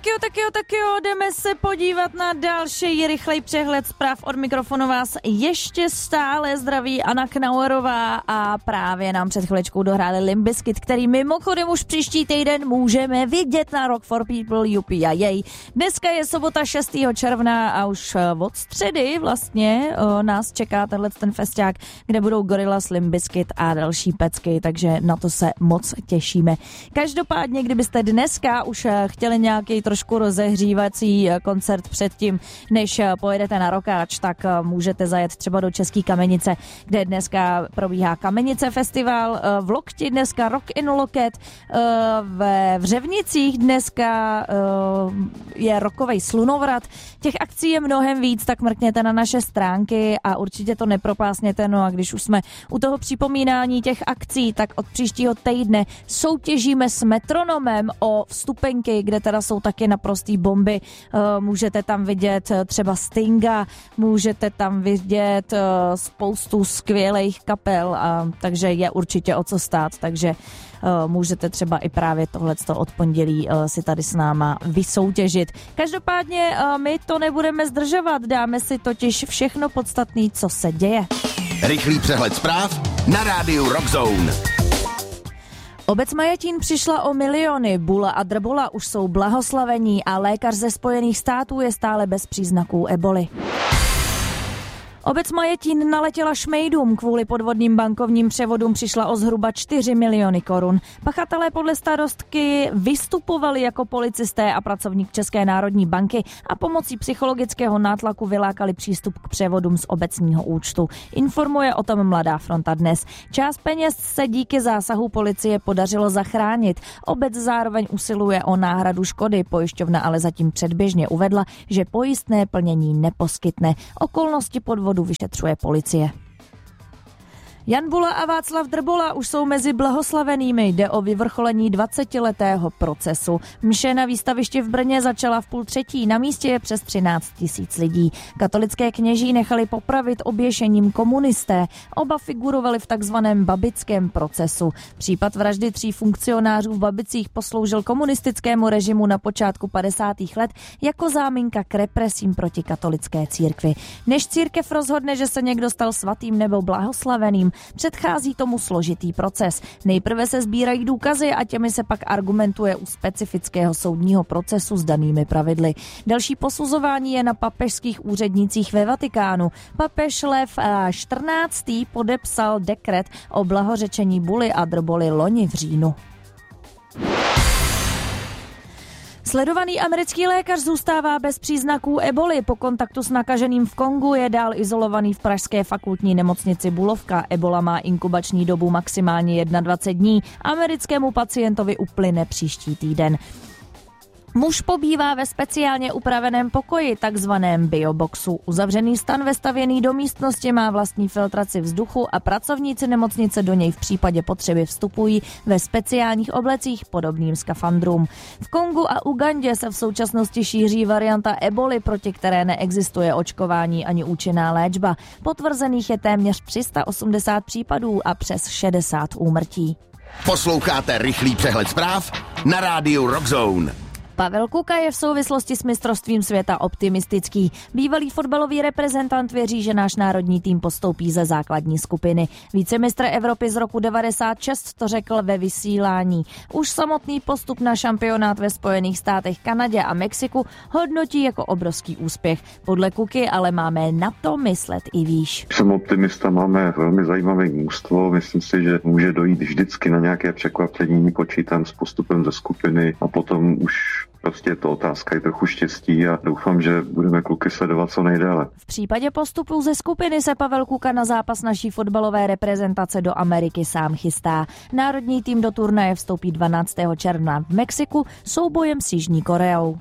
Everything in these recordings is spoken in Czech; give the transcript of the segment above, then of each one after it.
Tak jo, jdeme se podívat na další rychlej přehled zpráv. Od mikrofonu vás ještě stále zdraví Anna Knauerová a právě nám před chviličkou dohráli Limp Bizkit, který mimochodem už příští týden můžeme vidět na Rock for People UPIA. Dneska je sobota 6. června a už od středy vlastně nás čeká ten festiák, kde budou Gorillaz, Limp Bizkit a další pecky, takže na to se moc těšíme. Každopádně, kdybyste dneska už chtěli nějaký trošku rozehřívací koncert předtím, než pojedete na Rockáč, tak můžete zajet třeba do České Kamenice, kde dneska probíhá Kamenice festival, v Lokti dneska Rock in Loket, ve Vřevnicích dneska je rockovej slunovrat. Těch akcí je mnohem víc, tak mrkněte na naše stránky a určitě to nepropásněte. No a když už jsme u toho připomínání těch akcí, tak od příštího týdne soutěžíme s Metronomem o vstupenky, kde teda jsou taky naprostý bomby. Můžete tam vidět třeba Stinga, můžete tam vidět spoustu skvělých kapel, takže je určitě o co stát, takže můžete třeba i právě tohleto od pondělí si tady s náma vysoutěžit. Každopádně my to nebudeme zdržovat, dáme si totiž všechno podstatné, co se děje. Rychlý přehled zpráv na rádiu Rock Zone. Obec Majetín přišla o miliony, Bula a Drbola už jsou blahoslavení a lékař ze Spojených států je stále bez příznaků eboli. Obec Majetín naletěla šmejdům, kvůli podvodným bankovním převodům přišla o zhruba 4 miliony korun. Pachatelé podle starostky vystupovali jako policisté a pracovník České národní banky a pomocí psychologického nátlaku vylákali přístup k převodům z obecního účtu. Informuje o tom Mladá fronta dnes. Část peněz se díky zásahu policie podařilo zachránit. Obec zároveň usiluje o náhradu škody, pojišťovna ale zatím předběžně uvedla, že pojistné plnění neposkytne. Okolnosti podvodu vyšetřuje policie. Jan Bula a Václav Drbola už jsou mezi blahoslavenými. Jde o vyvrcholení 20letého procesu. Mše na výstavišti v Brně začala v 2:30. Na místě je přes 13 000 lidí. Katolické kněží nechali popravit oběšením komunisté. Oba figurovali v takzvaném babickém procesu. Případ vraždy 3 funkcionářů v Babicích posloužil komunistickému režimu na počátku 50. let jako záminka k represím proti katolické církvi. Než církev rozhodne, že se někdo stal svatým nebo blahoslaveným, předchází tomu složitý proces. Nejprve se sbírají důkazy a těmi se pak argumentuje u specifického soudního procesu s danými pravidly. Další posuzování je na papežských úřednících ve Vatikánu. Papež Lev XIV. Podepsal dekret o blahořečení Buly a Drboly loni v říjnu. Sledovaný americký lékař zůstává bez příznaků eboli. Po kontaktu s nakaženým v Kongu je dál izolovaný v pražské fakultní nemocnici Bulovka. Ebola má inkubační dobu maximálně 21 dní. Americkému pacientovi uplyne příští týden. Muž pobývá ve speciálně upraveném pokoji, takzvaném bioboxu. Uzavřený stan vestavěný do místnosti má vlastní filtraci vzduchu a pracovníci nemocnice do něj v případě potřeby vstupují ve speciálních oblecích podobným skafandrům. V Kongu a Ugandě se v současnosti šíří varianta eboli, proti které neexistuje očkování ani účinná léčba. Potvrzených je téměř 380 případů a přes 60 úmrtí. Posloucháte rychlý přehled zpráv na rádiu Rock Zone. Pavel Kuka je v souvislosti s mistrovstvím světa optimistický. Bývalý fotbalový reprezentant věří, že náš národní tým postoupí ze základní skupiny. Vicemistr Evropy z roku 96 to řekl ve vysílání. Už samotný postup na šampionát ve Spojených státech, Kanadě a Mexiku hodnotí jako obrovský úspěch. Podle Kuky ale máme na to myslet i výš. Jsem optimista, máme velmi zajímavé mužstvo. Myslím si, že může dojít vždycky na nějaké překvapení. Počítám s postupem ze skupiny a potom už prostě je to otázka i trochu štěstí a doufám, že budeme kluky sledovat co nejdéle. V případě postupu ze skupiny se Pavel Kuka na zápas naší fotbalové reprezentace do Ameriky sám chystá. Národní tým do turnaje vstoupí 12. června v Mexiku soubojem s Jižní Koreou.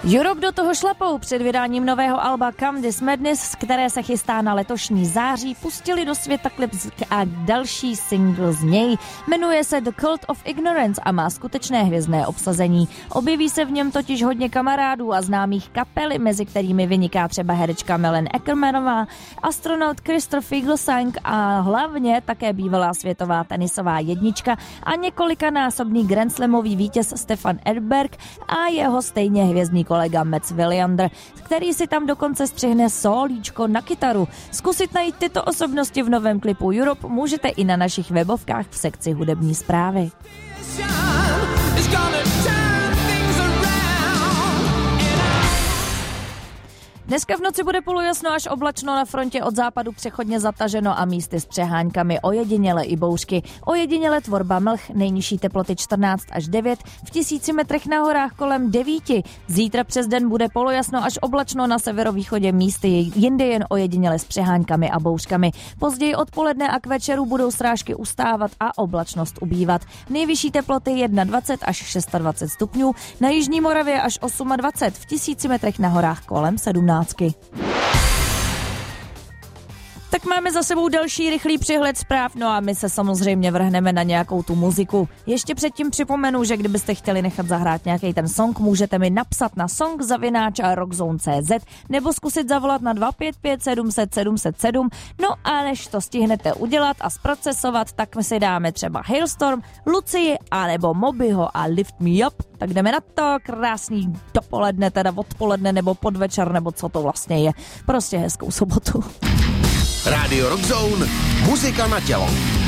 Europe do toho šlapou. Před vydáním nového alba Come This Madness, které se chystá na letošní září, pustili do světa klip a další single z něj. Jmenuje se The Cult of Ignorance a má skutečné hvězdné obsazení. Objeví se v něm totiž hodně kamarádů a známých kapely, mezi kterými vyniká třeba herečka Melen Eckermanová, astronaut Christopher Figelsang a hlavně také bývalá světová tenisová jednička a několikanásobný grandslamový vítěz Stefan Edberg a jeho stejně hvězdný kolega Mats Wilander, který si tam dokonce střihne solíčko na kytaru. Zkusit najít tyto osobnosti v novém klipu Europe můžete i na našich webovkách v sekci hudební zprávy. Dneska v noci bude polojasno až oblačno, na frontě od západu přechodně zataženo a místy s přeháňkami, ojediněle i bouřky. Ojediněle tvorba mlh, nejnižší teploty 14 až 9, v 1000 metrech na horách kolem 9. Zítra přes den bude polojasno až oblačno, na severovýchodě místy jinde jen ojediněle s přeháňkami a bouřkami. Později odpoledne a k večeru budou srážky ustávat a oblačnost ubývat. Nejvyšší teploty 21 až 26 stupňů, na jižní Moravě až 28, v 1000 metrech na horách kolem 17. Tak máme za sebou další rychlý přehled zpráv, no a my se samozřejmě vrhneme na nějakou tu muziku. Ještě předtím připomenu, že kdybyste chtěli nechat zahrát nějaký ten song, můžete mi napsat na song@rockzone.cz nebo zkusit zavolat na 255 700 707. No a než to stihnete udělat a zprocesovat, tak my si dáme třeba Hailstorm, Lucii anebo Mobyho a Lift Me Up. Tak jdeme na to, krásný dopoledne, teda odpoledne nebo podvečer, nebo co to vlastně je. Prostě hezkou sobotu. Rádio Rock Zone, muzika na tělo.